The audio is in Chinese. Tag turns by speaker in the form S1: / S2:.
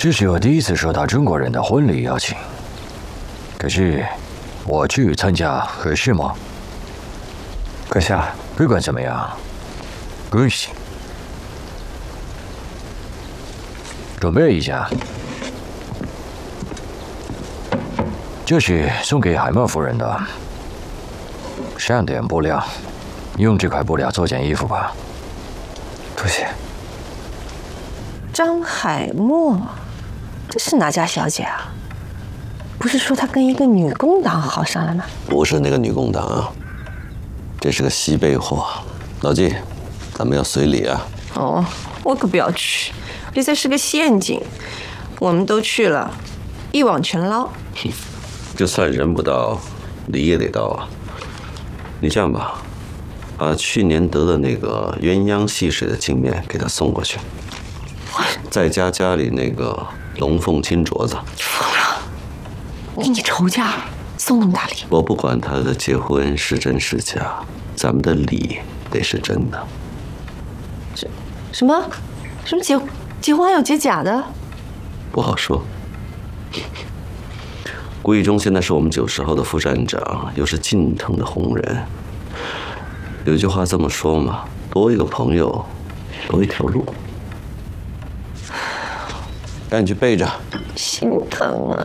S1: 这是我第一次收到中国人的婚礼邀请。可是，我去参加合适吗？
S2: 阁下，
S1: 不管怎么样，恭喜。准备一下，这是送给海默夫人的上点布料，用这块布料做件衣服吧。
S2: 多谢。
S3: 张海默，这是哪家小姐啊？不是说她跟一个女工党好上了吗？
S4: 不是那个女工党啊，这是个西北货。老季，咱们要随礼啊。
S3: 哦，我可不要去，这才是个陷阱。我们都去了，一网全捞。
S4: 就算人不到，礼也得到啊。你这样吧，把去年得的那个鸳鸯戏水的镜面给他送过去，再加家里那个龙凤金镯子。
S3: 疯了！跟你仇家，送那么大礼？
S4: 我不管他的结婚是真是假，咱们的礼得是真的。
S3: 什么结婚还有结假的？
S4: 不好说。顾义忠现在是我们90后的副站长，又是近藤的红人。有句话这么说嘛，多一个朋友，多一条路。赶紧去备着。
S3: 心疼啊！